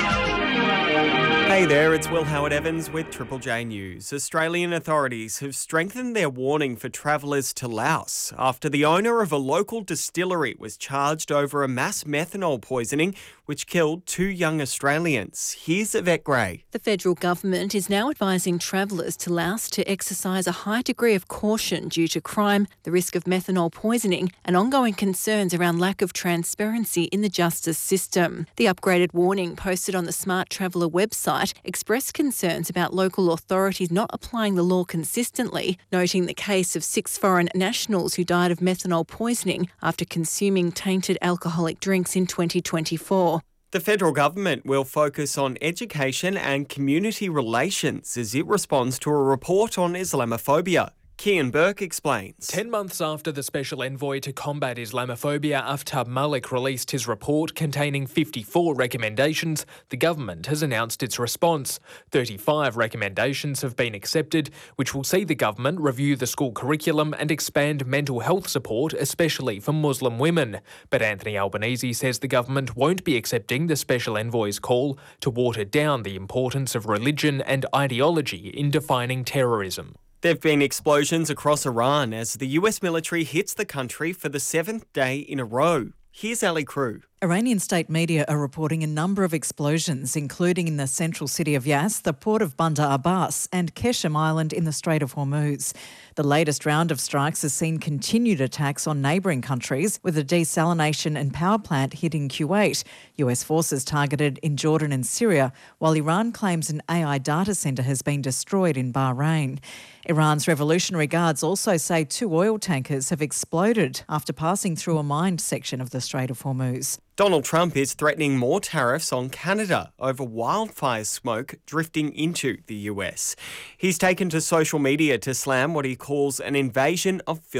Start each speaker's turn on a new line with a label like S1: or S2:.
S1: Hey there, it's Will Howard Evans with Triple J News. Australian authorities have strengthened their warning for travellers to Laos after the owner of a local distillery was charged over a mass methanol poisoning which killed 2 young Australians. Here's Yvette Gray.
S2: The federal government is now advising travellers to Laos to exercise a high degree of caution due to crime, the risk of methanol poisoning and ongoing concerns around lack of transparency in the justice system. The upgraded warning posted on the Smart Traveller website expressed concerns about local authorities not applying the law consistently, noting the case of 6 foreign nationals who died of methanol poisoning after consuming tainted alcoholic drinks in 2024.
S1: The federal government will focus on education and community relations as it responds to a report on Islamophobia. Kian Burke explains.
S3: 10 months after the Special Envoy to Combat Islamophobia, Aftab Malik, released his report containing 54 recommendations, the government has announced its response. 35 recommendations have been accepted, which will see the government review the school curriculum and expand mental health support, especially for Muslim women. But Anthony Albanese says the government won't be accepting the Special Envoy's call to water down the importance of religion and ideology in defining terrorism.
S1: There have been explosions across Iran as the US military hits the country for the 7th day in a row. Here's Ali Crew.
S4: Iranian state media are reporting a number of explosions, including in the central city of Yas, the port of Bandar Abbas and Keshem Island in the Strait of Hormuz. The latest round of strikes has seen continued attacks on neighbouring countries, with a desalination and power plant hitting Kuwait, US forces targeted in Jordan and Syria, while Iran claims an AI data centre has been destroyed in Bahrain. Iran's Revolutionary Guards also say 2 oil tankers have exploded after passing through a mined section of the Strait of Hormuz.
S1: Donald Trump is threatening more tariffs on Canada over wildfire smoke drifting into the US. He's taken to social media to slam what he calls an invasion of